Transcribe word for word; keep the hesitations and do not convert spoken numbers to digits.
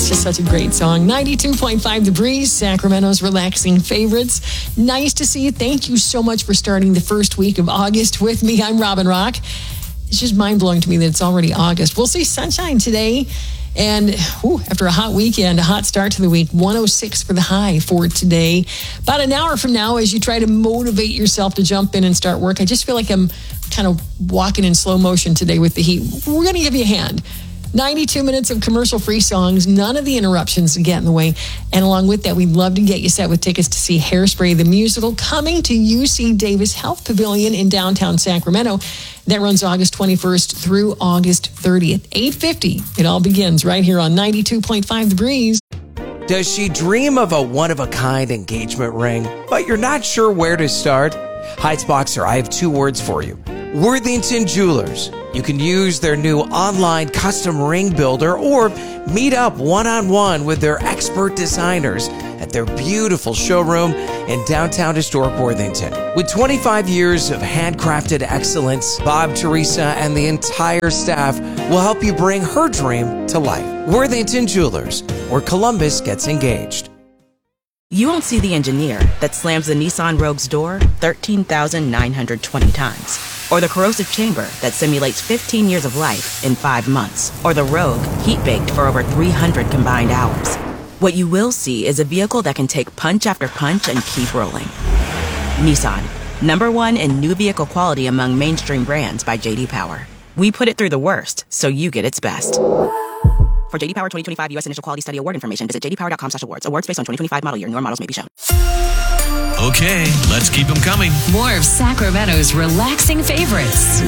It's just such a great song. ninety-two point five The Breeze, Sacramento's relaxing favorites. Nice to see you. Thank you so much for starting the first week of August with me. I'm Robin Rock. It's just mind-blowing to me that it's already August. We'll see sunshine today. And whew, after a hot weekend, a hot start to the week, one oh six for the high for today. About an hour from now, as you try to motivate yourself to jump in and start work, I just feel like I'm kind of walking in slow motion today with the heat. We're going to give you a hand. ninety-two minutes of commercial-free songs, none of the interruptions to get in the way. And along with that, we'd love to get you set with tickets to see Hairspray, the musical, coming to U C Davis Health Pavilion in downtown Sacramento. That runs August twenty-first through August thirtieth. eight fifty. It all begins right here on ninety-two point five The Breeze. Does she dream of a one-of-a-kind engagement ring, but you're not sure where to start? Heights Boxer, I have two words for you. Worthington Jewelers. You can use their new online custom ring builder or meet up one-on-one with their expert designers at their beautiful showroom in downtown historic Worthington. With twenty-five years of handcrafted excellence, Bob, Teresa, and the entire staff will help you bring her dream to life. Worthington Jewelers, where Columbus gets engaged. You won't see the engineer that slams the Nissan Rogue's door thirteen thousand nine hundred twenty times. Or the corrosive chamber that simulates fifteen years of life in five months. Or the Rogue heat-baked for over three hundred combined hours. What you will see is a vehicle that can take punch after punch and keep rolling. Nissan, number one in new vehicle quality among mainstream brands by J D Power. We put it through the worst, so you get its best. For J D Power twenty twenty-five U S Initial Quality Study Award information, visit j d power dot com slash awards. Awards based on twenty twenty-five model year. Newer models may be shown. Okay, let's keep them coming. More of Sacramento's relaxing favorites.